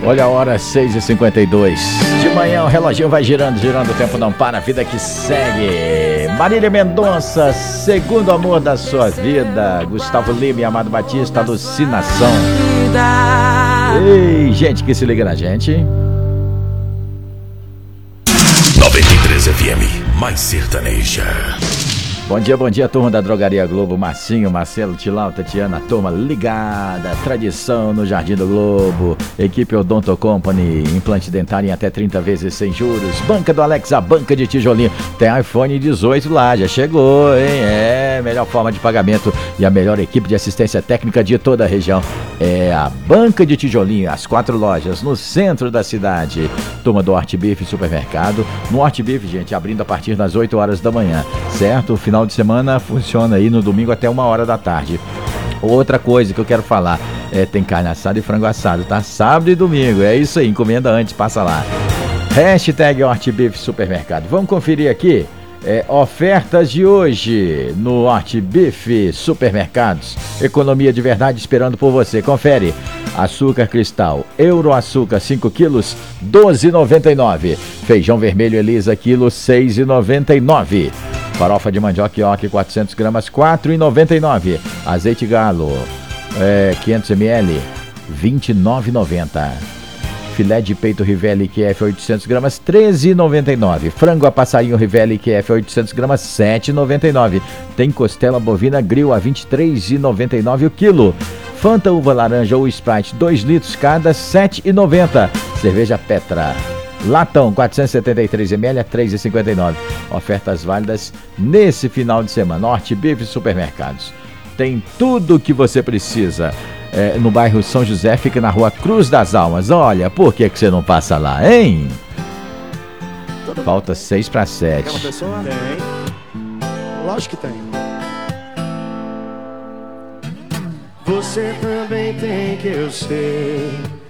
Olha a hora, 6h52. De manhã o reloginho vai girando, o tempo não para, a vida que segue. Marília Mendonça, segundo amor da sua vida. Gustavo Lima e Amado Batista, Alucinação. Ei, gente que se liga na gente. 93 FM, mais sertaneja. Bom dia, turma da Drogaria Globo. Marcinho, Marcelo, Tilau, Tatiana, turma ligada. Tradição no Jardim do Globo. Equipe Odonto Company, implante dentário em até 30 vezes sem juros. Banca do Alex, a banca de tijolinho. Tem iPhone 18 lá, já chegou, hein? É, melhor forma de pagamento e a melhor equipe de assistência técnica de toda a região. É a banca de tijolinho, as 4 lojas no centro da cidade. Turma do Hort Beef Supermercado. No Hort Beef, gente, abrindo a partir das 8 horas da manhã, certo? O final de semana funciona aí no domingo até 1h da tarde. Outra coisa que eu quero falar, tem carne assada e frango assado, tá? Sábado e domingo, é isso aí, encomenda antes, passa lá. Hashtag Hort Beef Supermercado. Vamos conferir aqui, ofertas de hoje no Hort Beef Supermercados. Economia de verdade esperando por você, confere. Açúcar cristal, Euro açúcar 5 quilos, 12,99. Feijão vermelho Elisa, quilo, 6,99. Farofa de mandioca Ioki 400 gramas, 4,99. Azeite galo, 500 ml, 29,90. Filé de peito Rivelli QF 800 gramas, 13,99. Frango a passarinho Rivelli QF 800 gramas, 7,99. Tem costela bovina grill a 23,99 o quilo. Fanta uva laranja ou Sprite 2 litros cada, 7,90. Cerveja Petra latão 473 ml a 3,59. Ofertas válidas nesse final de semana. Hort Beef Supermercados. Tem tudo o que você precisa. No bairro São José, fica na rua Cruz das Almas. Olha, por que você não passa lá, hein? Falta 6 para 7. Quer uma pessoa? Tem. Lógico que tem. Você também tem que eu sei.